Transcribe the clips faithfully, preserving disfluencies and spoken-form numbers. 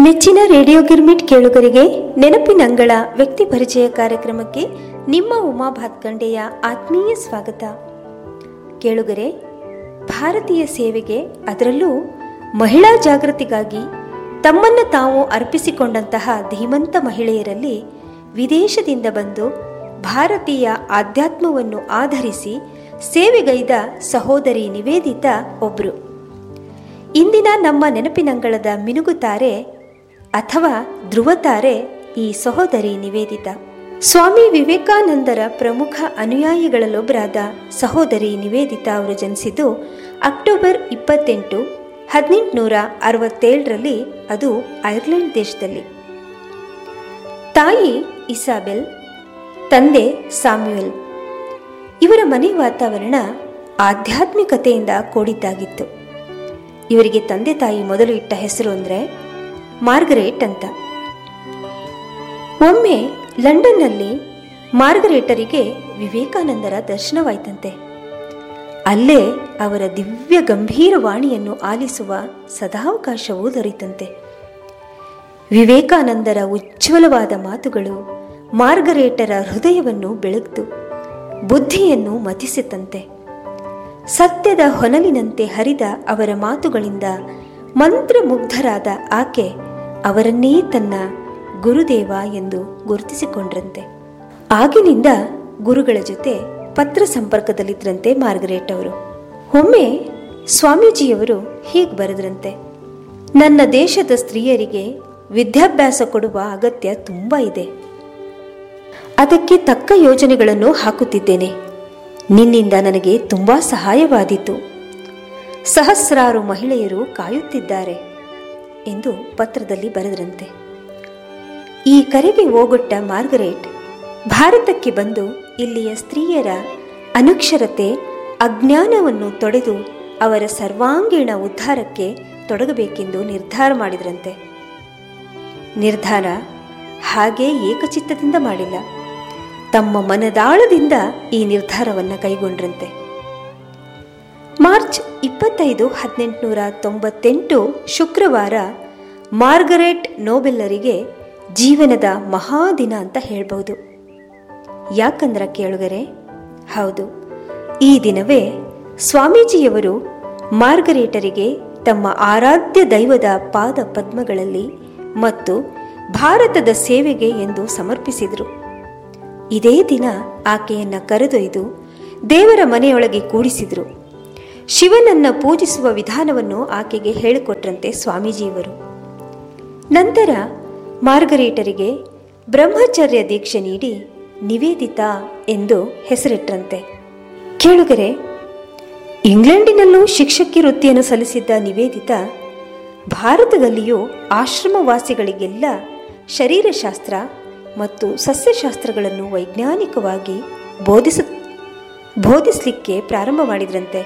ಮೆಚ್ಚಿನ ರೇಡಿಯೋ ಗಿರ್ಮಿಟ್ ಕೇಳುಗರಿಗೆ ನೆನಪಿನಂಗಳ ವ್ಯಕ್ತಿ ಪರಿಚಯ ಕಾರ್ಯಕ್ರಮಕ್ಕೆ ನಿಮ್ಮ ಉಮಾ ಭಾತ್ಕಂಡೆಯ ಆತ್ಮೀಯ ಸ್ವಾಗತ. ಕೇಳುಗರೆ, ಭಾರತೀಯ ಸೇವೆಗೆ, ಅದರಲ್ಲೂ ಮಹಿಳಾ ಜಾಗೃತಿಗಾಗಿ ತಮ್ಮನ್ನು ತಾವು ಅರ್ಪಿಸಿಕೊಂಡಂತಹ ಧೀಮಂತ ಮಹಿಳೆಯರಲ್ಲಿ ವಿದೇಶದಿಂದ ಬಂದು ಭಾರತೀಯ ಆಧ್ಯಾತ್ಮವನ್ನು ಆಧರಿಸಿ ಸೇವೆಗೈದ ಸಹೋದರಿ ನಿವೇದಿತಾ ಒಬ್ಬರು. ಇಂದಿನ ನಮ್ಮ ನೆನಪಿನಂಗಳದ ಮಿನುಗುತಾರೆ ಅಥವಾ ಧ್ರುವತಾರೆ ಈ ಸಹೋದರಿ ನಿವೇದಿತಾ. ಸ್ವಾಮಿ ವಿವೇಕಾನಂದರ ಪ್ರಮುಖ ಅನುಯಾಯಿಗಳಲ್ಲೊಬ್ಬರಾದ ಸಹೋದರಿ ನಿವೇದಿತಾ ಅವರು ಜನಿಸಿದ್ದು ಅಕ್ಟೋಬರ್ ಇಪ್ಪತ್ತೆಂಟು ಹದಿನೆಂಟುನೂರ ಅರವತ್ತೇಳರಲ್ಲಿ, ಅದು ಐರ್ಲೆಂಡ್ ದೇಶದಲ್ಲಿ. ತಾಯಿ ಇಸಾಬೆಲ್, ತಂದೆ ಸಾಮ್ಯುಯಲ್. ಇವರ ಮನೆ ವಾತಾವರಣ ಆಧ್ಯಾತ್ಮಿಕತೆಯಿಂದ ಕೂಡಿದ್ದಾಗಿತ್ತು. ಇವರಿಗೆ ತಂದೆ ತಾಯಿ ಮೊದಲು ಇಟ್ಟ ಹೆಸರು ಅಂದರೆ ಮಾರ್ಗರೇಟ್ ಅಂತ. ಒಮ್ಮೆ ಲಂಡನ್ನಲ್ಲಿ ಮಾರ್ಗರೇಟರಿಗೆ ವಿವೇಕಾನಂದರ ದರ್ಶನವಾಯ್ತಂತೆ. ಅಲ್ಲೇ ಅವರ ದಿವ್ಯ ಗಂಭೀರ ವಾಣಿಯನ್ನು ಆಲಿಸುವ ಸದಾವಕಾಶವೂ ದೊರೆತಂತೆ. ವಿವೇಕಾನಂದರ ಉಜ್ವಲವಾದ ಮಾತುಗಳು ಮಾರ್ಗರೇಟರ ಹೃದಯವನ್ನು ಬೆಳಗ್ತು, ಬುದ್ಧಿಯನ್ನು ಮತಿಸಿತಂತೆ. ಸತ್ಯದ ಹೊನಲಿನಂತೆ ಹರಿದ ಅವರ ಮಾತುಗಳಿಂದ ಮಂತ್ರಮುಗ್ಧರಾದ ಆಕೆ ಅವರನ್ನೇ ತನ್ನ ಗುರುದೇವ ಎಂದು ಗುರುತಿಸಿಕೊಂಡ್ರಂತೆ. ಆಗಿನಿಂದ ಗುರುಗಳ ಜೊತೆ ಪತ್ರ ಸಂಪರ್ಕದಲ್ಲಿದ್ದರಂತೆ ಮಾರ್ಗರೇಟ್ ಅವರು. ಒಮ್ಮೆ ಸ್ವಾಮೀಜಿಯವರು ಹೀಗೆ ಬರೆದ್ರಂತೆ: ನನ್ನ ದೇಶದ ಸ್ತ್ರೀಯರಿಗೆ ವಿದ್ಯಾಭ್ಯಾಸ ಕೊಡುವ ಅಗತ್ಯ ತುಂಬ ಇದೆ. ಅದಕ್ಕೆ ತಕ್ಕ ಯೋಜನೆಗಳನ್ನು ಹಾಕುತ್ತಿದ್ದೇನೆ. ನಿನ್ನಿಂದ ನನಗೆ ತುಂಬ ಸಹಾಯವಾದೀತು. ಸಹಸ್ರಾರು ಮಹಿಳೆಯರು ಕಾಯುತ್ತಿದ್ದಾರೆ ಎಂದು ಪತ್ರದಲ್ಲಿ ಬರೆದರಂತೆ. ಈ ಕರೆಗೆ ಓಗೊಟ್ಟ ಮಾರ್ಗರೇಟ್ ಭಾರತಕ್ಕೆ ಬಂದು ಇಲ್ಲಿಯ ಸ್ತ್ರೀಯರ ಅನಕ್ಷರತೆ, ಅಜ್ಞಾನವನ್ನು ತೊಡೆದು ಅವರ ಸರ್ವಾಂಗೀಣ ಉದ್ಧಾರಕ್ಕೆ ತೊಡಗಬೇಕೆಂದು ನಿರ್ಧಾರ ಮಾಡಿದ್ರಂತೆ. ನಿರ್ಧಾರ ಹಾಗೇ ಏಕಚಿತ್ತದಿಂದ ಮಾಡಿಲ್ಲ, ತಮ್ಮ ಮನದಾಳದಿಂದ ಈ ನಿರ್ಧಾರವನ್ನು ಕೈಗೊಂಡ್ರಂತೆ. ಮಾರ್ಚ್ ಇಪ್ಪತ್ತೈದು ಹದಿನೆಂಟುನೂರ ತೊಂಬತ್ತೆಂಟು ಶುಕ್ರವಾರ ಮಾರ್ಗರೇಟ್ ನೋಬೆಲ್ಲರಿಗೆ ಜೀವನದ ಮಹಾದಿನ ಅಂತ ಹೇಳ್ಬೋದು. ಯಾಕಂದ್ರೆ ಕೇಳುಗರೆ, ಹೌದು, ಈ ದಿನವೇ ಸ್ವಾಮೀಜಿಯವರು ಮಾರ್ಗರೇಟರಿಗೆ ತಮ್ಮ ಆರಾಧ್ಯ ದೈವದ ಪಾದ ಪದ್ಮಗಳಲ್ಲಿ ಮತ್ತು ಭಾರತದ ಸೇವೆಗೆ ಎಂದು ಸಮರ್ಪಿಸಿದರು. ಇದೇ ದಿನ ಆಕೆಯನ್ನು ಕರೆದೊಯ್ದು ದೇವರ ಮನೆಯೊಳಗೆ ಕೂಡಿಸಿದರು. ಶಿವನನ್ನು ಪೂಜಿಸುವ ವಿಧಾನವನ್ನು ಆಕೆಗೆ ಹೇಳಿಕೊಟ್ರಂತೆ ಸ್ವಾಮೀಜಿಯವರು. ನಂತರ ಮಾರ್ಗರೇಟರಿಗೆ ಬ್ರಹ್ಮಚರ್ಯ ದೀಕ್ಷೆ ನೀಡಿ ನಿವೇದಿತಾ ಎಂದು ಹೆಸರಿಟ್ರಂತೆ. ಕೇಳುಗರೆ, ಇಂಗ್ಲೆಂಡಿನಲ್ಲೂ ಶಿಕ್ಷಕಿ ವೃತ್ತಿಯನ್ನು ಸಲ್ಲಿಸಿದ್ದ ನಿವೇದಿತಾ ಭಾರತದಲ್ಲಿಯೂ ಆಶ್ರಮವಾಸಿಗಳಿಗೆಲ್ಲ ಶರೀರಶಾಸ್ತ್ರ ಮತ್ತು ಸಸ್ಯಶಾಸ್ತ್ರಗಳನ್ನು ವೈಜ್ಞಾನಿಕವಾಗಿ ಬೋಧಿಸ ಬೋಧಿಸಲಿಕ್ಕೆ ಪ್ರಾರಂಭ ಮಾಡಿದ್ರಂತೆ.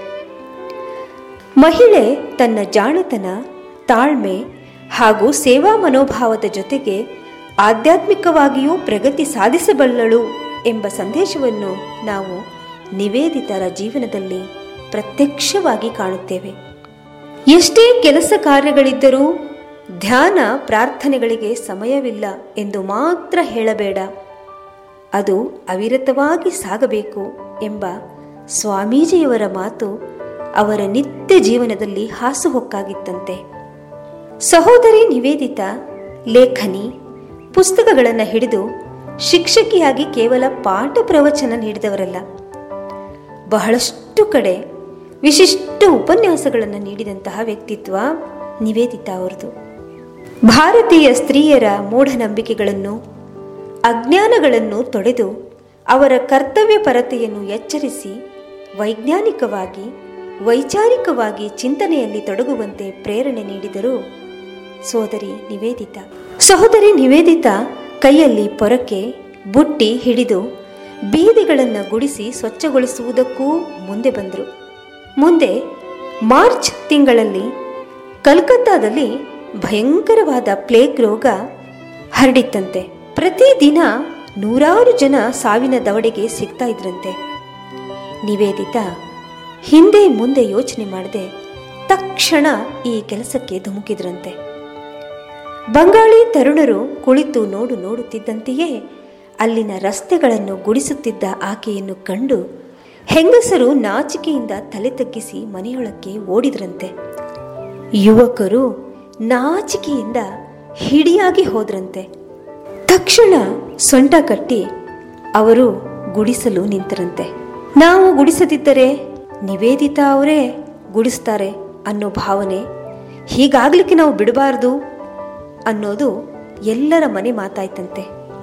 ಮಹಿಳೆ ತನ್ನ ಜಾಣತನ, ತಾಳ್ಮೆ ಹಾಗೂ ಸೇವಾ ಮನೋಭಾವದ ಜೊತೆಗೆ ಆಧ್ಯಾತ್ಮಿಕವಾಗಿಯೂ ಪ್ರಗತಿ ಸಾಧಿಸಬಲ್ಲಳು ಎಂಬ ಸಂದೇಶವನ್ನು ನಾವು ನಿವೇದಿತರ ಜೀವನದಲ್ಲಿ ಪ್ರತ್ಯಕ್ಷವಾಗಿ ಕಾಣುತ್ತೇವೆ. ಎಷ್ಟೇ ಕೆಲಸ ಕಾರ್ಯಗಳಿದ್ದರೂ ಧ್ಯಾನ, ಪ್ರಾರ್ಥನೆಗಳಿಗೆ ಸಮಯವಿಲ್ಲ ಎಂದು ಮಾತ್ರ ಹೇಳಬೇಡ, ಅದು ಅವಿರತವಾಗಿ ಸಾಗಬೇಕು ಎಂಬ ಸ್ವಾಮೀಜಿಯವರ ಮಾತು ಅವರ ನಿತ್ಯ ಜೀವನದಲ್ಲಿ ಹಾಸುಹೊಕ್ಕಾಗಿತ್ತಂತೆ. ಸಹೋದರಿ ನಿವೇದಿತಾ ಲೇಖನಿ, ಪುಸ್ತಕಗಳನ್ನು ಹಿಡಿದು ಶಿಕ್ಷಕಿಯಾಗಿ ಕೇವಲ ಪಾಠ ಪ್ರವಚನ ನೀಡಿದವರಲ್ಲ, ಬಹಳಷ್ಟು ಕಡೆ ವಿಶಿಷ್ಟ ಉಪನ್ಯಾಸಗಳನ್ನು ನೀಡಿದಂತಹ ವ್ಯಕ್ತಿತ್ವ ನಿವೇದಿತಾ ಅವರದು. ಭಾರತೀಯ ಸ್ತ್ರೀಯರ ಮೂಢನಂಬಿಕೆಗಳನ್ನು, ಅಜ್ಞಾನಗಳನ್ನು ತೊಡೆದು ಅವರ ಕರ್ತವ್ಯ ಪರತೆಯನ್ನು ಎಚ್ಚರಿಸಿ ವೈಜ್ಞಾನಿಕವಾಗಿ, ವೈಚಾರಿಕವಾಗಿ ಚಿಂತನೆಯಲ್ಲಿ ತೊಡಗುವಂತೆ ಪ್ರೇರಣೆ ನೀಡಿದರು ಸೋದರಿ ನಿವೇದಿತಾ. ಸಹೋದರಿ ನಿವೇದಿತಾ ಕೈಯಲ್ಲಿ ಪೊರಕೆ, ಬುಟ್ಟಿ ಹಿಡಿದು ಬೀದಿಗಳನ್ನು ಗುಡಿಸಿ ಸ್ವಚ್ಛಗೊಳಿಸುವುದಕ್ಕೂ ಮುಂದೆ ಬಂದರು. ಮುಂದೆ ಮಾರ್ಚ್ ತಿಂಗಳಲ್ಲಿ ಕಲ್ಕತ್ತಾದಲ್ಲಿ ಭಯಂಕರವಾದ ಪ್ಲೇಗ್ ರೋಗ ಹರಡಿತ್ತಂತೆ. ಪ್ರತಿದಿನ ನೂರಾರು ಜನ ಸಾವಿನ ದವಡೆಗೆ ಸಿಗ್ತಾ ಇದ್ರಂತೆ. ನಿವೇದಿತಾ ಹಿಂದೆ ಮುಂದೆ ಯೋಚನೆ ಮಾಡದೆ ತಕ್ಷಣ ಈ ಕೆಲಸಕ್ಕೆ ಧುಮುಕಿದ್ರಂತೆ. ಬಂಗಾಳಿ ತರುಣರು ಕುಳಿತು ನೋಡು ನೋಡುತ್ತಿದ್ದಂತೆಯೇ ಅಲ್ಲಿನ ರಸ್ತೆಗಳನ್ನು ಗುಡಿಸುತ್ತಿದ್ದ ಆಕೆಯನ್ನು ಕಂಡು ಹೆಂಗಸರು ನಾಚಿಕೆಯಿಂದ ತಲೆ ತಗ್ಗಿಸಿ ಮನೆಯೊಳಕ್ಕೆ ಓಡಿದ್ರಂತೆ. ಯುವಕರು ನಾಚಿಕೆಯಿಂದ ಹಿಡಿಯಾಗಿ ಹೋದ್ರಂತೆ. ತಕ್ಷಣ ಸೊಂಟ ಕಟ್ಟಿ ಅವರು ಗುಡಿಸಲು ನಿಂತರಂತೆ. ನಾವು ಗುಡಿಸದಿದ್ದರೆ ನಿವೇದಿತಾ ಅವರೇ ಗುಡಿಸ್ತಾರೆ ಅನ್ನೋ ಭಾವನೆ, ಹೀಗಾಗ್ಲಿಕ್ಕೆ ನಾವು ಬಿಡಬಾರ್ದು ಅನ್ನೋದು ಎಲ್ಲರ ಮನೆ ಮಾತಾಯ್ತಂತೆ.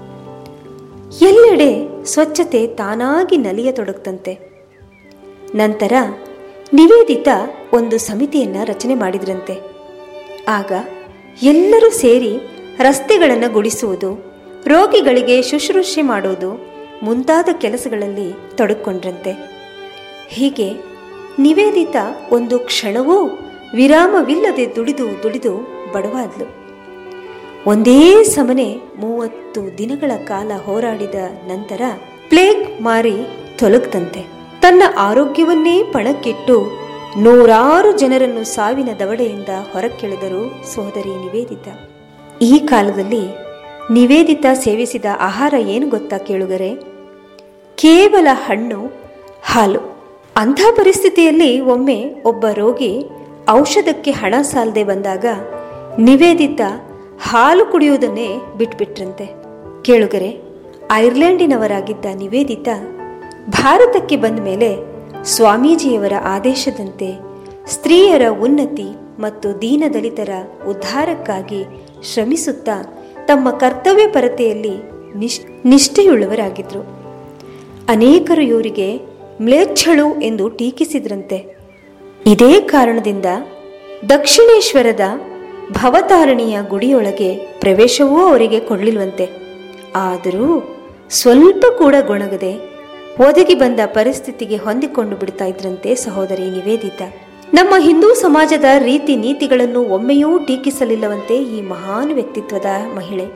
ಎಲ್ಲೆಡೆ ಸ್ವಚ್ಛತೆ ತಾನಾಗಿ ನಲಿಯತೊಡಗ್ತಂತೆ. ನಂತರ ನಿವೇದಿತಾ ಒಂದು ಸಮಿತಿಯನ್ನ ರಚನೆ ಮಾಡಿದ್ರಂತೆ. ಆಗ ಎಲ್ಲರೂ ಸೇರಿ ರಸ್ತೆಗಳನ್ನು ಗುಡಿಸುವುದು, ರೋಗಿಗಳಿಗೆ ಶುಶ್ರೂಷೆ ಮಾಡೋದು ಮುಂತಾದ ಕೆಲಸಗಳಲ್ಲಿ ತೊಡಕೊಂಡ್ರಂತೆ. ಹೀಗೆ ನಿವೇದಿತಾ ಒಂದು ಕ್ಷಣವೂ ವಿರಾಮವಿಲ್ಲದೆ ದುಡಿದು ದುಡಿದು ಬಡವಾದ್ಲು. ಒಂದೇ ಸಮನೆ ಮೂವತ್ತು ದಿನಗಳ ಕಾಲ ಹೋರಾಡಿದ ನಂತರ ಪ್ಲೇಗ್ ಮಾರಿ ತೊಲಗ್ತಂತೆ. ತನ್ನ ಆರೋಗ್ಯವನ್ನೇ ಪಣಕ್ಕಿಟ್ಟು ನೂರಾರು ಜನರನ್ನು ಸಾವಿನ ದವಡೆಯಿಂದ ಹೊರಕ್ಕೆಳೆದರು ಸೋದರಿ ನಿವೇದಿತಾ. ಈ ಕಾಲದಲ್ಲಿ ನಿವೇದಿತಾ ಸೇವಿಸಿದ ಆಹಾರ ಏನು ಗೊತ್ತಾ ಕೇಳುಗರೆ? ಕೇವಲ ಹಣ್ಣು, ಹಾಲು. ಅಂಥ ಪರಿಸ್ಥಿತಿಯಲ್ಲಿ ಒಮ್ಮೆ ಒಬ್ಬ ರೋಗಿ ಔಷಧಕ್ಕೆ ಹಣ ಸಾಲದೆ ಬಂದಾಗ ನಿವೇದಿತಾ ಹಾಲು ಕುಡಿಯುವುದನ್ನೇ ಬಿಟ್ಬಿಟ್ರಂತೆ. ಕೇಳುಗರೆ, ಐರ್ಲೆಂಡಿನವರಾಗಿದ್ದ ನಿವೇದಿತಾ ಭಾರತಕ್ಕೆ ಬಂದ ಮೇಲೆ ಸ್ವಾಮೀಜಿಯವರ ಆದೇಶದಂತೆ ಸ್ತ್ರೀಯರ ಉನ್ನತಿ ಮತ್ತು ದೀನದಲಿತರ ಉದ್ಧಾರಕ್ಕಾಗಿ ಶ್ರಮಿಸುತ್ತಾ ತಮ್ಮ ಕರ್ತವ್ಯ ಪರತೆಯಲ್ಲಿ ನಿಶ್ ನಿಷ್ಠೆಯುಳ್ಳವರಾಗಿದ್ದರು. ಅನೇಕರು ಇವರಿಗೆ ಮ್ಲೇಚ್ಛಳು ಎಂದು ಟೀಕಿಸಿದ್ರಂತೆ. ಇದೇ ಕಾರಣದಿಂದ ದಕ್ಷಿಣೇಶ್ವರದ ಭವತಾರಣಿಯ ಗುಡಿಯೊಳಗೆ ಪ್ರವೇಶವೂ ಅವರಿಗೆ ಕೊಡಲಿಲ್ವಂತೆ. ಆದರೂ ಸ್ವಲ್ಪ ಕೂಡ ಗೊಣಗದೆ ಒದಗಿ ಬಂದ ಪರಿಸ್ಥಿತಿಗೆ ಹೊಂದಿಕೊಂಡು ಬಿಡ್ತಾ ಇದ್ರಂತೆ ಸಹೋದರಿ ನಿವೇದಿತಾ. ನಮ್ಮ ಹಿಂದೂ ಸಮಾಜದ ರೀತಿ ನೀತಿಗಳನ್ನು ಒಮ್ಮೆಯೂ ಟೀಕಿಸಲಿಲ್ಲವಂತೆ ಈ ಮಹಾನ್ ವ್ಯಕ್ತಿತ್ವದ ಮಹಿಳೆ.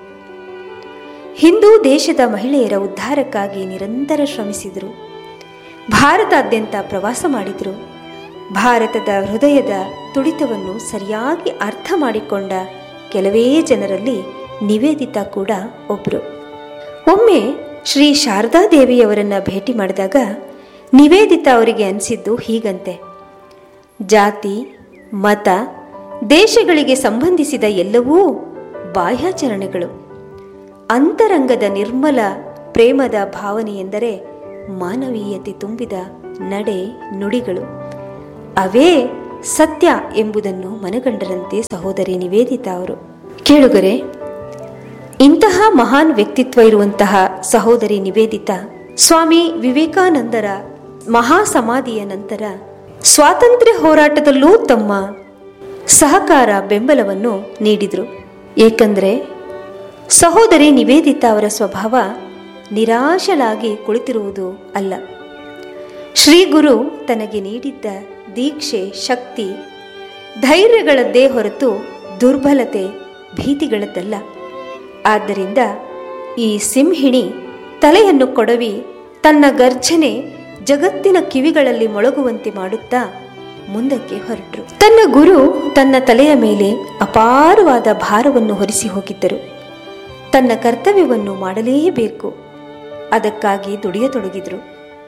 ಹಿಂದೂ ದೇಶದ ಮಹಿಳೆಯರ ಉದ್ಧಾರಕ್ಕಾಗಿ ನಿರಂತರ ಶ್ರಮಿಸಿದರು. ಭಾರತಾದ್ಯಂತ ಪ್ರವಾಸ ಮಾಡಿದರು. ಭಾರತದ ಹೃದಯದ ತುಡಿತವನ್ನು ಸರಿಯಾಗಿ ಅರ್ಥ ಮಾಡಿಕೊಂಡ ಕೆಲವೇ ಜನರಲ್ಲಿ ನಿವೇದಿತಾ ಕೂಡ ಒಬ್ಬರು. ಒಮ್ಮೆ ಶ್ರೀ ಶಾರದಾ ದೇವಿಯವರನ್ನ ಭೇಟಿ ಮಾಡಿದಾಗ ನಿವೇದಿತಾ ಅವರಿಗೆ ಅನಿಸಿದ್ದು ಹೀಗಂತೆ: ಜಾತಿ, ಮತ, ದೇಶಗಳಿಗೆ ಸಂಬಂಧಿಸಿದ ಎಲ್ಲವೂ ಬಾಹ್ಯಾಚರಣೆಗಳು. ಅಂತರಂಗದ ನಿರ್ಮಲ ಪ್ರೇಮದ ಭಾವನೆ ಎಂದರೆ ಮಾನವೀಯತೆ ತುಂಬಿದ ನಡೆ ನುಡಿಗಳು. ಅವೇ ಸತ್ಯ ಎಂಬುದನ್ನು ಮನಗಂಡರಂತೆ ಸಹೋದರಿ ನಿವೇದಿತಾ ಅವರು. ಕೇಳುಗರೆ, ಇಂತಹ ಮಹಾನ್ ವ್ಯಕ್ತಿತ್ವ ಇರುವಂತಹ ಸಹೋದರಿ ನಿವೇದಿತಾ ಸ್ವಾಮಿ ವಿವೇಕಾನಂದರ ಮಹಾಸಮಾಧಿಯ ನಂತರ ಸ್ವಾತಂತ್ರ್ಯ ಹೋರಾಟದಲ್ಲೂ ತಮ್ಮ ಸಹಕಾರ ಬೆಂಬಲವನ್ನು ನೀಡಿದರು. ಏಕೆಂದರೆ ಸಹೋದರಿ ನಿವೇದಿತಾ ಅವರ ಸ್ವಭಾವ ನಿರಾಶಲಾಗಿ ಕುಳಿತಿರುವುದು ಅಲ್ಲ. ಶ್ರೀ ಗುರು ತನಗೆ ನೀಡಿದ್ದ ದೀಕ್ಷೆ, ಶಕ್ತಿ, ಧೈರ್ಯಗಳದ್ದೇ ಹೊರತು ದುರ್ಬಲತೆ, ಭೀತಿಗಳದ್ದಲ್ಲ. ಆದ್ದರಿಂದ ಈ ಸಿಂಹಿಣಿ ತಲೆಯನ್ನು ಕೊಡವಿ ತನ್ನ ಗರ್ಜನೆ ಜಗತ್ತಿನ ಕಿವಿಗಳಲ್ಲಿ ಮೊಳಗುವಂತೆ ಮಾಡುತ್ತಾ ಮುಂದಕ್ಕೆ ಹೊರಟರು. ತನ್ನ ಗುರು ತನ್ನ ತಲೆಯ ಮೇಲೆ ಅಪಾರವಾದ ಭಾರವನ್ನು ಹೊರಿಸಿ ಹೋಗಿದ್ದರು. ತನ್ನ ಕರ್ತವ್ಯವನ್ನು ಮಾಡಲೇಬೇಕು, ಅದಕ್ಕಾಗಿ ದುಡಿಯತೊಡಗಿದರು.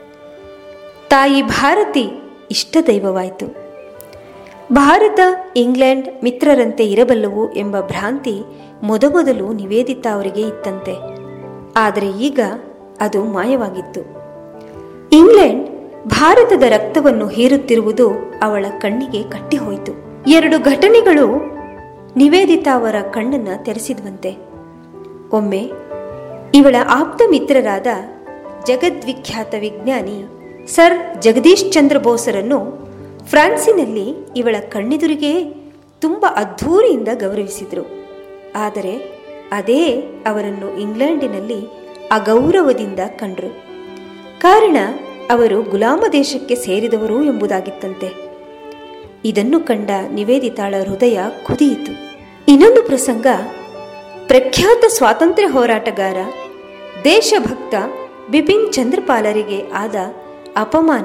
ತಾಯಿ ಭಾರತಿ ಇಷ್ಟ ದೈವವಾಯಿತು. ಭಾರತ, ಇಂಗ್ಲೆಂಡ್ ಮಿತ್ರರಂತೆ ಇರಬಲ್ಲವು ಎಂಬ ಭ್ರಾಂತಿ ಮೊದಮೊದಲು ನಿವೇದಿತಾ ಅವರಿಗೆ ಇತ್ತಂತೆ. ಆದರೆ ಈಗ ಅದು ಮಾಯವಾಗಿತ್ತು. ಇಂಗ್ಲೆಂಡ್ ಭಾರತದ ರಕ್ತವನ್ನು ಹೀರುತ್ತಿರುವುದು ಅವಳ ಕಣ್ಣಿಗೆ ಕಟ್ಟಿಹೋಯಿತು. ಎರಡು ಘಟನೆಗಳು ನಿವೇದಿತಾ ಅವರ ಕಣ್ಣನ್ನು ತೆರೆಸಿದ್ವಂತೆ. ಒಮ್ಮೆ ಇವಳ ಆಪ್ತ ಮಿತ್ರರಾದ ಜಗದ್ವಿಖ್ಯಾತ ವಿಜ್ಞಾನಿ ಸರ್ ಜಗದೀಶ್ ಚಂದ್ರ ಬೋಸರನ್ನು ಫ್ರಾನ್ಸಿನಲ್ಲಿ ಇವಳ ಕಣ್ಣೆದುರಿಗೆ ತುಂಬ ಅದ್ಧೂರಿಯಿಂದ ಗೌರವಿಸಿದರು. ಆದರೆ ಅದೇ ಅವರನ್ನು ಇಂಗ್ಲೆಂಡಿನಲ್ಲಿ ಅಗೌರವದಿಂದ ಕಂಡರು. ಕಾರಣ ಅವರು ಗುಲಾಮ ದೇಶಕ್ಕೆ ಸೇರಿದವರು ಎಂಬುದಾಗಿತ್ತಂತೆ. ಇದನ್ನು ಕಂಡ ನಿವೇದಿತಾಳ ಹೃದಯ ಕುದಿಯಿತು. ಇನ್ನೊಂದು ಪ್ರಸಂಗ, ಪ್ರಖ್ಯಾತ ಸ್ವಾತಂತ್ರ್ಯ ಹೋರಾಟಗಾರ ದೇಶಭಕ್ತ ಬಿಪಿನ್ ಚಂದ್ರಪಾಲರಿಗೆ ಆದ ಅಪಮಾನ.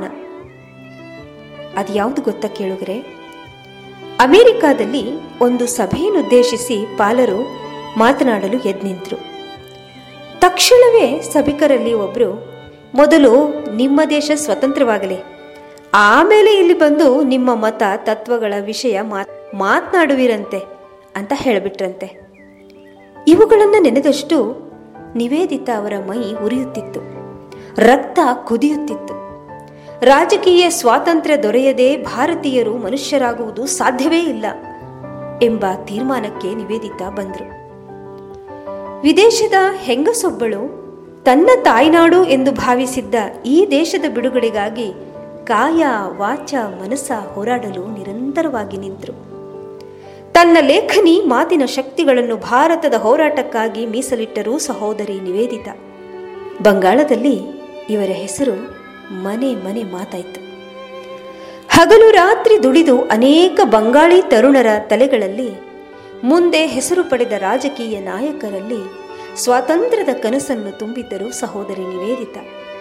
ಅದ್ಯಾವುದು ಗೊತ್ತಾ ಕೇಳುಗರೆ? ಅಮೆರಿಕಾದಲ್ಲಿ ಒಂದು ಸಭೆಯನ್ನುದ್ದೇಶಿಸಿ ಪಾಲರು ಮಾತನಾಡಲು ಎದ್ದು ನಿಂತರು. ತಕ್ಷಣವೇ ಸಭಿಕರಲ್ಲಿ ಒಬ್ಬರು, ಮೊದಲು ನಿಮ್ಮ ದೇಶ ಸ್ವತಂತ್ರವಾಗಲಿ, ಆಮೇಲೆ ಇಲ್ಲಿ ಬಂದು ನಿಮ್ಮ ಮತ ತತ್ವಗಳ ವಿಷಯ ಮಾತ್ ಮಾತನಾಡುವಿರಂತೆ ಅಂತ ಹೇಳಿಬಿಟ್ರಂತೆ. ಇವುಗಳನ್ನು ನೆನೆದಷ್ಟು ನಿವೇದಿತಾ ಅವರ ಮೈ ಉರಿಯುತ್ತಿತ್ತು, ರಕ್ತ ಕುದಿಯುತ್ತಿತ್ತು. ರಾಜಕೀಯ ಸ್ವಾತಂತ್ರ್ಯ ದೊರೆಯದೆ ಭಾರತೀಯರು ಮನುಷ್ಯರಾಗುವುದು ಸಾಧ್ಯವೇ ಇಲ್ಲ ಎಂಬ ತೀರ್ಮಾನಕ್ಕೆ ನಿವೇದಿತಾ ಬಂದರು. ವಿದೇಶದ ಹೆಂಗಸೊಬ್ಬಳು ತನ್ನ ತಾಯ್ನಾಡು ಎಂದು ಭಾವಿಸಿದ್ದ ಈ ದೇಶದ ಬಿಡುಗಡೆಗಾಗಿ ಕಾಯ ವಾಚ ಮನಸ್ಸ ಹೋರಾಡಲು ನಿರಂತರವಾಗಿ ನಿಂತರು. ತನ್ನ ಲೇಖನಿ ಮಾತಿನ ಶಕ್ತಿಗಳನ್ನು ಭಾರತದ ಹೋರಾಟಕ್ಕಾಗಿ ಮೀಸಲಿಟ್ಟರು ಸಹೋದರಿ ನಿವೇದಿತಾ. ಬಂಗಾಳದಲ್ಲಿ ಇವರ ಹೆಸರು ಮನೆ ಮನೆ ಮಾತಾಯಿತು. ಹಗಲು ರಾತ್ರಿ ದುಡಿದು ಅನೇಕ ಬಂಗಾಳಿ ತರುಣರ ತಲೆಗಳಲ್ಲಿ, ಮುಂದೆ ಹೆಸರು ಪಡೆದ ರಾಜಕೀಯ ನಾಯಕರಲ್ಲಿ ಸ್ವಾತಂತ್ರ್ಯದ ಕನಸನ್ನು ತುಂಬಿದ್ದರು ಸಹೋದರಿ ನಿವೇದಿತಾ.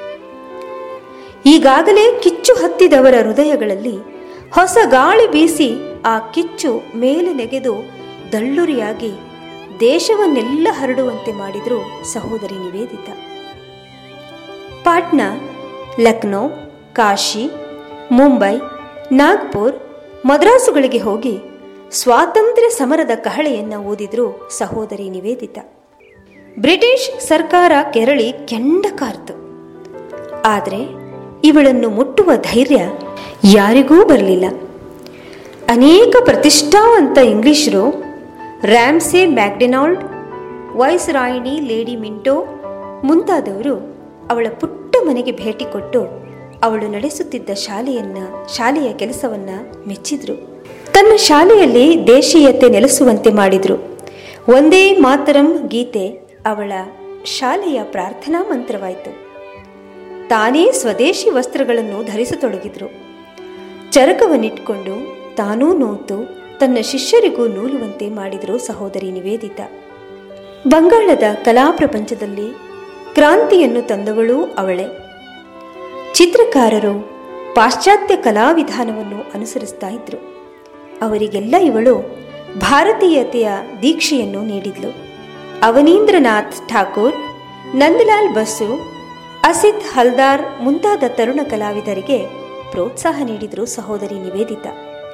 ಈಗಾಗಲೇ ಕಿಚ್ಚು ಹತ್ತಿದವರ ಹೃದಯಗಳಲ್ಲಿ ಹೊಸ ಗಾಳಿ ಬೀಸಿ ಆ ಕಿಚ್ಚು ಮೇಲೆ ನೆಗೆದು ದಳ್ಳುರಿಯಾಗಿ ದೇಶವನ್ನೆಲ್ಲ ಹರಡುವಂತೆ ಮಾಡಿದರು ಸಹೋದರಿ ನಿವೇದಿತಾ. ಪಾಟ್ನಾ, ಲಕ್ನೋ, ಕಾಶಿ, ಮುಂಬೈ, ನಾಗ್ಪುರ್, ಮದ್ರಾಸುಗಳಿಗೆ ಹೋಗಿ ಸ್ವಾತಂತ್ರ್ಯ ಸಮರದ ಕಹಳೆಯನ್ನು ಊದಿದ್ರು ಸಹೋದರಿ ನಿವೇದಿತಾ. ಬ್ರಿಟಿಷ್ ಸರ್ಕಾರ ಕೆರಳಿ ಕೆಂಡ ಕಾರ್ತು. ಆದರೆ ಇವಳನ್ನು ಮುಟ್ಟುವ ಧೈರ್ಯ ಯಾರಿಗೂ ಬರಲಿಲ್ಲ. ಅನೇಕ ಪ್ರತಿಷ್ಠಾವಂತ ಇಂಗ್ಲಿಷರು, Ramsay MacDonald, wise ರಾಯಿಣಿ lady Minto ಮುಂತಾದವರು ಅವಳ ಪುಟ್ಟ ಮನೆಗೆ ಭೇಟಿ ಕೊಟ್ಟು ಅವಳು ನಡೆಸುತ್ತಿದ್ದ ಶಾಲೆಯನ್ನ ಶಾಲೆಯ ಕೆಲಸವನ್ನ ಮೆಚ್ಚಿದ್ರು. ತನ್ನ ಶಾಲೆಯಲ್ಲಿ ದೇಶೀಯತೆ ನೆಲೆಸುವಂತೆ ಮಾಡಿದ್ರು. ಒಂದೇ ಮಾತರಂ ಗೀತೆ ಅವಳ ಶಾಲೆಯ ಪ್ರಾರ್ಥನಾ ಮಂತ್ರವಾಯಿತು. ತಾನೇ ಸ್ವದೇಶಿ ವಸ್ತ್ರಗಳನ್ನು ಧರಿಸತೊಡಗಿದ್ರು. ಚರಕವನ್ನಿಟ್ಕೊಂಡು ತಾನೂ ನೂತು ತನ್ನ ಶಿಷ್ಯರಿಗೂ ನೂಲುವಂತೆ ಮಾಡಿದರು ಸಹೋದರಿ ನಿವೇದಿತಾ. ಬಂಗಾಳದ ಕಲಾ ಪ್ರಪಂಚದಲ್ಲಿ ಕ್ರಾಂತಿಯನ್ನು ತಂದವಳೂ ಅವಳೇ. ಚಿತ್ರಕಾರರು ಪಾಶ್ಚಾತ್ಯ ಕಲಾವಿಧಾನವನ್ನು ಅನುಸರಿಸ್ತಾ ಇದ್ರು. ಅವರಿಗೆಲ್ಲ ಇವಳು ಭಾರತೀಯತೆಯ ದೀಕ್ಷೆಯನ್ನು ನೀಡಿದ್ಲು. ಅವನೀಂದ್ರನಾಥ್ ಠಾಕೂರ್, ನಂದಲಾಲ್ ಬಸು, ಅಸಿತ್ ಹಲ್ದಾರ್ ಮುಂತಾದ ತರುಣ ಕಲಾವಿದರಿಗೆ ಪ್ರೋತ್ಸಾಹ ನೀಡಿದರು ಸಹೋದರಿ ನಿವೇದಿತಾ.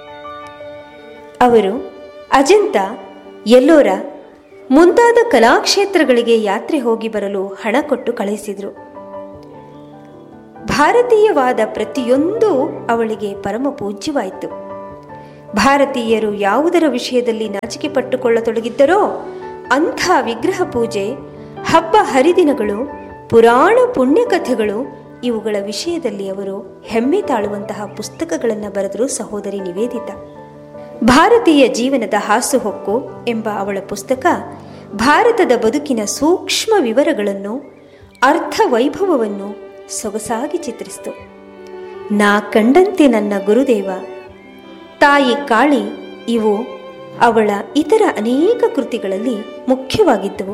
ಅವರು ಅಜಂತ, ಎಲ್ಲೋರ ಮುಂತಾದ ಕಲಾಕ್ಷೇತ್ರಗಳಿಗೆ ಯಾತ್ರೆ ಹೋಗಿ ಬರಲು ಹಣ ಕೊಟ್ಟು ಕಳುಹಿಸಿದರು. ಭಾರತೀಯವಾದ ಪ್ರತಿಯೊಂದು ಅವಳಿಗೆ ಪರಮ ಪೂಜ್ಯವಾಯಿತು. ಭಾರತೀಯರು ಯಾವುದರ ವಿಷಯದಲ್ಲಿ ನಾಚಿಕೆ ಪಟ್ಟುಕೊಳ್ಳತೊಡಗಿದ್ದರೋ ಅಂಥ ವಿಗ್ರಹ ಪೂಜೆ, ಹಬ್ಬ ಹರಿದಿನಗಳು, ಪುರಾಣ ಪುಣ್ಯಕಥೆಗಳು ಇವುಗಳ ವಿಷಯದಲ್ಲಿ ಅವರು ಹೆಮ್ಮೆ ತಾಳುವಂತಹ ಪುಸ್ತಕಗಳನ್ನು ಬರೆದರು ಸಹೋದರಿ ನಿವೇದಿತಾ. ಭಾರತೀಯ ಜೀವನದ ಹಾಸುಹೊಕ್ಕು ಎಂಬ ಅವಳ ಪುಸ್ತಕ ಭಾರತದ ಬದುಕಿನ ಸೂಕ್ಷ್ಮ ವಿವರಗಳನ್ನು, ಅರ್ಥ ವೈಭವವನ್ನು ಸೊಗಸಾಗಿ ಚಿತ್ರಿಸಿತು. ನಾ ಕಂಡಂತೆ ನನ್ನ ಗುರುದೇವ, ತಾಯಿ ಕಾಳಿ ಇವು ಅವಳ ಇತರ ಅನೇಕ ಕೃತಿಗಳಲ್ಲಿ ಮುಖ್ಯವಾಗಿದ್ದವು.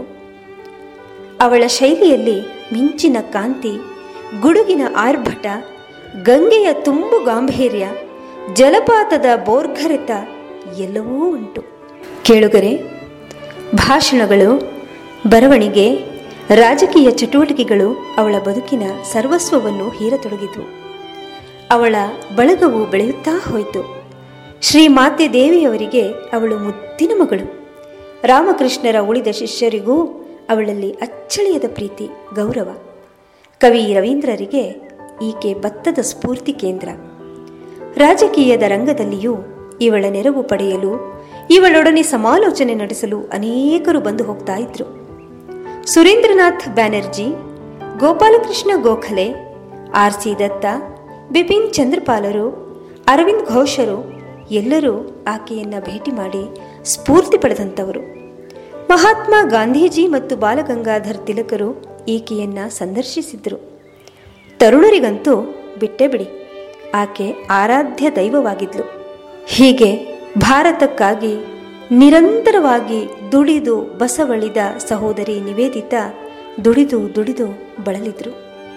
ಅವಳ ಶೈಲಿಯಲ್ಲಿ ಮಿಂಚಿನ ಕಾಂತಿ, ಗುಡುಗಿನ ಆರ್ಭಟ, ಗಂಗೆಯ ತುಂಬು ಗಾಂಭೀರ್ಯ, ಜಲಪಾತದ ಬೋರ್ಗರೆತ ಎಲ್ಲವೂ ಉಂಟು. ಕೇಳುಗರೆ, ಭಾಷಣಗಳು, ಬರವಣಿಗೆ, ರಾಜಕೀಯ ಚಟುವಟಿಕೆಗಳು ಅವಳ ಬದುಕಿನ ಸರ್ವಸ್ವವನ್ನು ಹೀರತೊಡಗಿದ್ವು. ಅವಳ ಬಳಗವು ಬೆಳೆಯುತ್ತಾ ಹೋಯಿತು. ಶ್ರೀ ಮಾತೆ ದೇವಿಯವರಿಗೆ ಅವಳು ಮುದ್ದಿನ ಮಗಳು. ರಾಮಕೃಷ್ಣರ ಉಳಿದ ಶಿಷ್ಯರಿಗೂ ಅವಳಲ್ಲಿ ಅಚ್ಚಳಿಯದ ಪ್ರೀತಿ, ಗೌರವ. ಕವಿ ರವೀಂದ್ರರಿಗೆ ಈಕೆ ಭತ್ತದ ಸ್ಫೂರ್ತಿ ಕೇಂದ್ರ. ರಾಜಕೀಯದ ರಂಗದಲ್ಲಿಯೂ ಇವಳ ನೆರವು ಪಡೆಯಲು, ಇವಳೊಡನೆ ಸಮಾಲೋಚನೆ ನಡೆಸಲು ಅನೇಕರು ಬಂದು ಹೋಗ್ತಾ ಇದ್ರು. ಸುರೇಂದ್ರನಾಥ್ ಬ್ಯಾನರ್ಜಿ, ಗೋಪಾಲಕೃಷ್ಣ ಗೋಖಲೆ, ಆರ್ ಸಿ ದತ್ತ, ಬಿಪಿನ್ ಚಂದ್ರಪಾಲರು, ಅರವಿಂದ್ ಘೋಷರು ಎಲ್ಲರೂ ಆಕೆಯನ್ನು ಭೇಟಿ ಮಾಡಿ ಸ್ಫೂರ್ತಿ ಪಡೆದಂಥವರು. ಮಹಾತ್ಮ ಗಾಂಧೀಜಿ ಮತ್ತು ಬಾಲಗಂಗಾಧರ್ ತಿಲಕರು ಈಕೆಯನ್ನು ಸಂದರ್ಶಿಸಿದರು. ತರುಣರಿಗಂತೂ ಬಿಟ್ಟೇ ಬಿಡಿ, ಆಕೆ ಆರಾಧ್ಯ ದೈವವಾಗಿದ್ಲು. ಹೀಗೆ ಭಾರತಕ್ಕಾಗಿ ನಿರಂತರವಾಗಿ ದುಡಿದು ಬಸವಳಿದ ಸಹೋದರಿ ನಿವೇದಿತಾ ದುಡಿದು ದುಡಿದು ಬಳಲಿದ್ರು.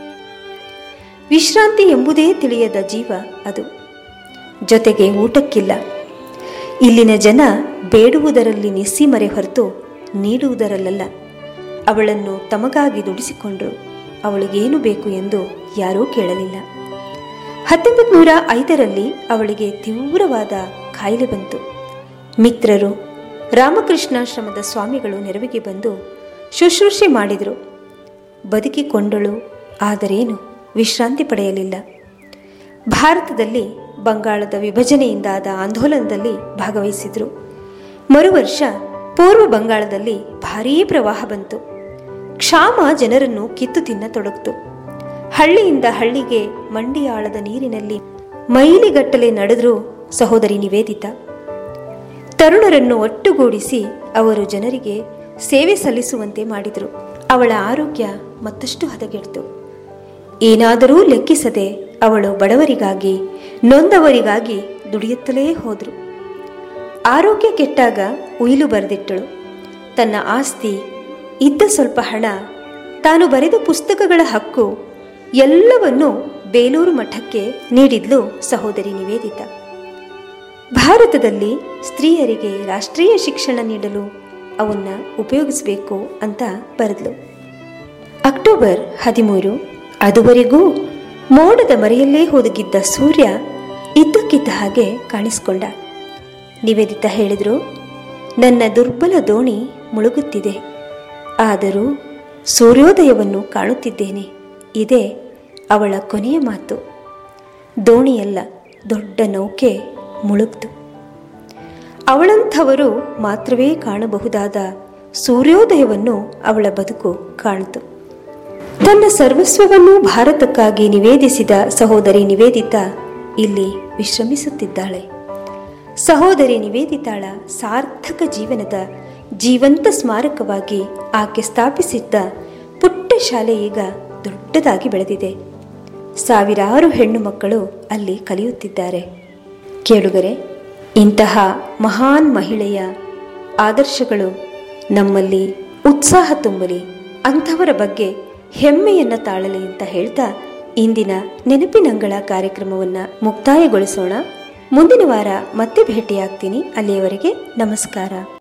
ವಿಶ್ರಾಂತಿ ಎಂಬುದೇ ತಿಳಿಯದ ಜೀವ ಅದು. ಜೊತೆಗೆ ಊಟಕ್ಕಿಲ್ಲ. ಇಲ್ಲಿನ ಜನ ಬೇಡುವುದರಲ್ಲಿ ನಿಸ್ಸೀಮರೆ ಹೊರತು ನೀಡುವುದರಲ್ಲ, ಅವಳನ್ನು ತಮಗಾಗಿ ದುಡಿಸಿಕೊಂಡರು. ಅವಳಿಗೇನು ಬೇಕು ಎಂದು ಯಾರೂ ಕೇಳಲಿಲ್ಲ. ಹತ್ತೊಂಬತ್ತು ನೂರ ಐದರಲ್ಲಿ ಅವಳಿಗೆ ತೀವ್ರವಾದ ಕಾಯಿಲೆ ಬಂತು. ಮಿತ್ರರು, ರಾಮಕೃಷ್ಣಾಶ್ರಮದ ಸ್ವಾಮಿಗಳು ನೆರವಿಗೆ ಬಂದು ಶುಶ್ರೂಷೆ ಮಾಡಿದರು. ಬದುಕಿಕೊಂಡಳು, ಆದರೇನು ವಿಶ್ರಾಂತಿ ಪಡೆಯಲಿಲ್ಲ. ಭಾರತದಲ್ಲಿ ಬಂಗಾಳದ ವಿಭಜನೆಯಿಂದಾದ ಆಂದೋಲನದಲ್ಲಿ ಭಾಗವಹಿಸಿದರು. ಮರುವರ್ಷ ಪೂರ್ವ ಬಂಗಾಳದಲ್ಲಿ ಭಾರೀ ಪ್ರವಾಹ ಬಂತು. ಕ್ಷಾಮ ಜನರನ್ನು ಕಿತ್ತು ತಿನ್ನತೊಡಗಿತು. ಹಳ್ಳಿಯಿಂದ ಹಳ್ಳಿಗೆ ಮಂಡಿಯಾಳದ ನೀರಿನಲ್ಲಿ ಮೈಲಿಗಟ್ಟಲೆ ನಡೆದರೂ ಸಹೋದರಿ ನಿವೇದಿತಾ. ತರುಣರನ್ನು ಒಟ್ಟುಗೂಡಿಸಿ ಅವರು ಜನರಿಗೆ ಸೇವೆ ಸಲ್ಲಿಸುವಂತೆ ಮಾಡಿದರು. ಅವಳ ಆರೋಗ್ಯ ಮತ್ತಷ್ಟು ಹದಗೆಡ್ತು. ಏನಾದರೂ ಲೆಕ್ಕಿಸದೆ ಅವಳು ಬಡವರಿಗಾಗಿ, ನೊಂದವರಿಗಾಗಿ ದುಡಿಯುತ್ತಲೇ ಹೋದರು. ಆರೋಗ್ಯ ಕೆಟ್ಟಾಗ ಉಯಿಲು ಬರೆದಿಟ್ಟಳು. ತನ್ನ ಆಸ್ತಿ, ಇದ್ದ ಸ್ವಲ್ಪ ಹಣ, ತಾನು ಬರೆದ ಪುಸ್ತಕಗಳ ಹಕ್ಕು ಎಲ್ಲವನ್ನೂ ಬೇಲೂರು ಮಠಕ್ಕೆ ನೀಡಿದ್ಲು ಸಹೋದರಿ ನಿವೇದಿತಾ. ಭಾರತದಲ್ಲಿ ಸ್ತ್ರೀಯರಿಗೆ ರಾಷ್ಟ್ರೀಯ ಶಿಕ್ಷಣ ನೀಡಲು ಅವನ್ನ ಉಪಯೋಗಿಸಬೇಕು ಅಂತ ಬರೆದ್ಲು. ಅಕ್ಟೋಬರ್ ಹದಿಮೂರು. ಅದುವರೆಗೂ ಮೋಡದ ಮರೆಯಲ್ಲೇ ಹೋದಗಿದ್ದ ಸೂರ್ಯ ಇದ್ದಕ್ಕಿದ್ದ ಹಾಗೆ ಕಾಣಿಸಿಕೊಂಡ. ನಿವೇದಿತಾ ಹೇಳಿದ್ರು, ನನ್ನ ದುರ್ಬಲ ದೋಣಿ ಮುಳುಗುತ್ತಿದೆ, ಆದರೂ ಸೂರ್ಯೋದಯವನ್ನು ಕಾಣುತ್ತಿದ್ದೇನೆ. ಇದೇ ಅವಳ ಕೊನೆಯ ಮಾತು. ದೋಣಿಯಲ್ಲ, ದೊಡ್ಡ ನೌಕೆ ಮುಳುಗ್ತು. ಅವಳಂಥವರು ಮಾತ್ರವೇ ಕಾಣಬಹುದಾದ ಸೂರ್ಯೋದಯವನ್ನು ಅವಳ ಬದುಕು ಕಾಣಿತು. ತನ್ನ ಸರ್ವಸ್ವವನ್ನು ಭಾರತಕ್ಕಾಗಿ ನಿವೇದಿಸಿದ ಸಹೋದರಿ ನಿವೇದಿತಾ ಇಲ್ಲಿ ವಿಶ್ರಮಿಸುತ್ತಿದ್ದಾಳೆ. ಸಹೋದರಿ ನಿವೇದಿತಾಳ ಸಾರ್ಥಕ ಜೀವನದ ಜೀವಂತ ಸ್ಮಾರಕವಾಗಿ ಆಕೆ ಸ್ಥಾಪಿಸಿದ್ದ ಪುಟ್ಟ ಶಾಲೆ ಈಗ ದೊಡ್ಡದಾಗಿ ಬೆಳೆದಿದೆ. ಸಾವಿರಾರು ಹೆಣ್ಣು ಮಕ್ಕಳು ಅಲ್ಲಿ ಕಲಿಯುತ್ತಿದ್ದಾರೆ. ಕೇಳುಗರೆ, ಇಂತಹ ಮಹಾನ್ ಮಹಿಳೆಯ ಆದರ್ಶಗಳು ನಮ್ಮಲ್ಲಿ ಉತ್ಸಾಹ ತುಂಬಲಿ, ಅಂಥವರ ಬಗ್ಗೆ ಹೆಮ್ಮೆಯನ್ನು ತಾಳಲಿ ಅಂತ ಹೇಳ್ತಾ ಇಂದಿನ ನೆನಪಿನಂಗಳ ಕಾರ್ಯಕ್ರಮವನ್ನು ಮುಕ್ತಾಯಗೊಳಿಸೋಣ. ಮುಂದಿನ ವಾರ ಮತ್ತೆ ಭೇಟಿಯಾಗ್ತೀನಿ. ಅಲ್ಲಿಯವರೆಗೆ ನಮಸ್ಕಾರ.